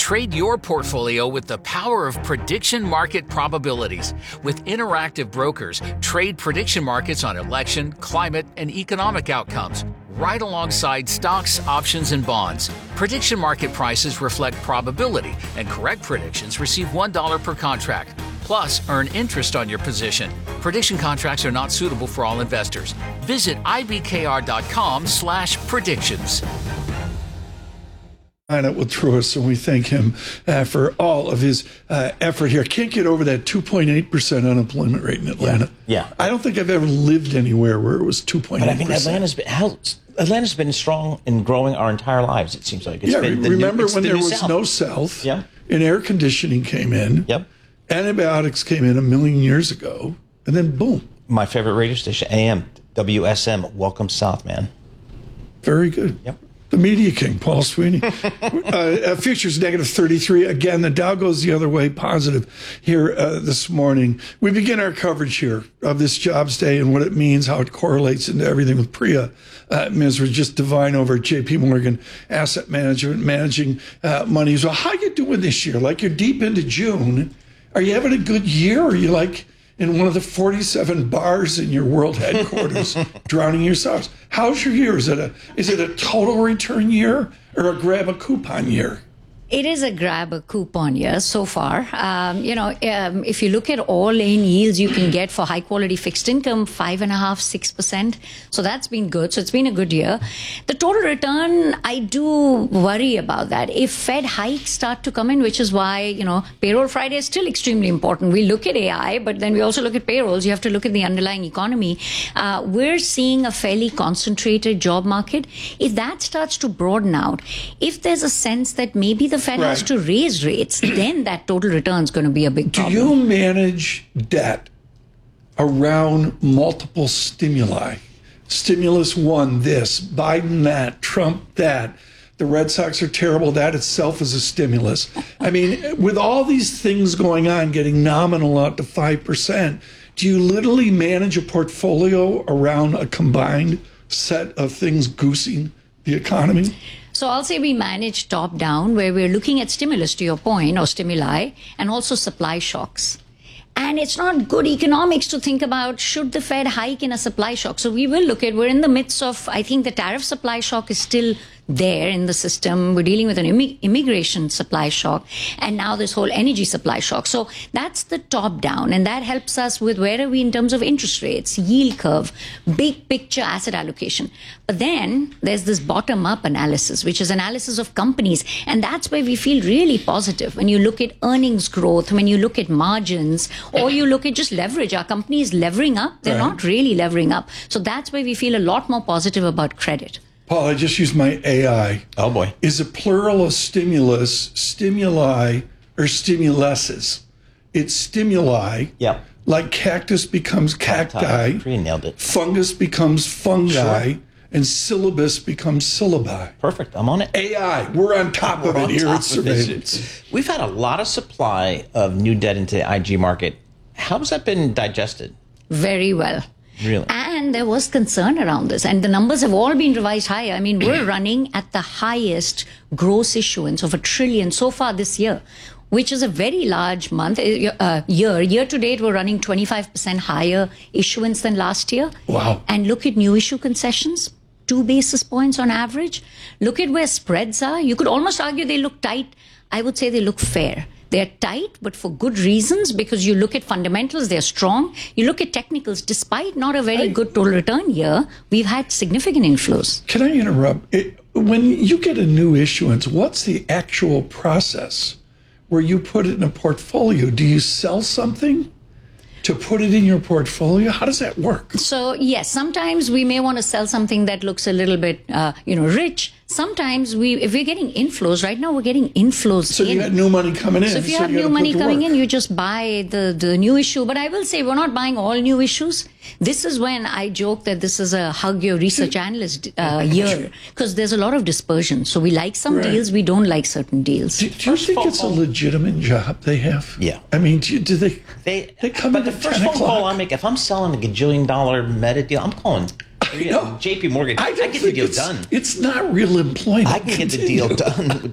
Trade your portfolio with the power of prediction market probabilities. With Interactive Brokers, trade prediction markets on election, climate, and economic outcomes, right alongside stocks, options, and bonds. Prediction market prices reflect probability, and correct predictions receive $1 per contract. Plus, earn interest on your position. Prediction contracts are not suitable for all investors. Visit ibkr.com/predictions. With Truist, and we thank him for all of his effort here. Can't get over that 2.8% unemployment rate in Atlanta. Yeah. I don't think I've ever lived anywhere where it was 2.8%. But I mean, Atlanta's been strong and growing our entire lives, it seems like. Remember when there was no South, and air conditioning came in, antibiotics came in a million years ago, and then boom. My favorite radio station, AM, WSM, welcome South, man. Very good. Yep. The media king, Paul Sweeney. Futures negative 33. Again, the Dow goes the other way, positive here this morning. We begin our coverage here of this jobs day and what it means, how it correlates into everything with Priya Misra, just divine over at JP Morgan Asset Management, managing money. So how you doing this year? Like, you're deep into June. Are you having a good year? Or are you like in one of the 47 bars in your world headquarters, drowning yourselves? How's your year? Is it a total return year or a grab a coupon year? It is a grab a coupon year so far. If you look at all-in yields you can get for high-quality fixed income, 5.5%, 6%. So that's been good. So it's been a good year. The total return, I do worry about that. If Fed hikes start to come in, which is why, payroll Friday is still extremely important. We look at AI, but then we also look at payrolls. You have to look at the underlying economy. We're seeing a fairly concentrated job market. If that starts to broaden out, if there's a sense that maybe the Fed has to raise rates, then that total return is going to be a big problem. Do you manage debt around multiple stimuli? Stimulus one, this, Biden that, Trump that, the Red Sox are terrible, that itself is a stimulus. I mean, with all these things going on, getting nominal out to 5%, do you literally manage a portfolio around a combined set of things goosing the economy? So I'll say we manage top down, where we're looking at stimulus, to your point, or stimuli, and also supply shocks. And it's not good economics to think about, should the Fed hike in a supply shock? So we will look at, we're in the midst of, I think the tariff supply shock is still there in the system. We're dealing with an immigration supply shock, and now this whole energy supply shock. So that's the top down, and that helps us with where are we in terms of interest rates, yield curve, big picture asset allocation. But then there's this bottom up analysis, which is analysis of companies, and that's where we feel really positive. When you look at earnings growth, when you look at margins, or you look at just leverage, our company is levering up, they're not really levering up. So that's where we feel a lot more positive about credit. Paul, I just used my AI. Oh, boy. Is a plural of stimulus, stimuli, or stimuluses? It's stimuli. Yeah. Like cactus becomes cacti. Priya nailed it. Fungus becomes fungi. And syllabus becomes syllabi. Perfect. I'm on it. AI. We're on top of it here at Surveillance. We've had a lot of supply of new debt into the IG market. How has that been digested? Very well. Really? And there was concern around this. And the numbers have all been revised higher. I mean, we're running at the highest gross issuance of $1 trillion so far this year, which is a very large year. Year to date, we're running 25% higher issuance than last year. Wow. And look at new issue concessions, 2 basis points on average. Look at where spreads are. You could almost argue they look tight. I would say they look fair. They're tight, but for good reasons, because you look at fundamentals, they're strong. You look at technicals, despite not a very good total return year, we've had significant inflows. Can I interrupt? When you get a new issuance, what's the actual process where you put it in a portfolio? Do you sell something to put it in your portfolio? How does that work? So, yes, sometimes we may want to sell something that looks a little bit, rich. Sometimes if we're getting inflows, right now we're getting inflows. So you got new money coming in. So if you have new money coming in, you just buy the new issue. But I will say we're not buying all new issues. This is when I joke that this is a hug your research analyst year, because there's a lot of dispersion. So we like some deals, we don't like certain deals. Do you think it's a legitimate job they have? Yeah. I mean, do they come but in the at first 10 phone call o'clock? I make, if I'm selling a gajillion-dollar meta deal, I'm calling JP Morgan. I get the deal done. It's not real employment. I can get the deal done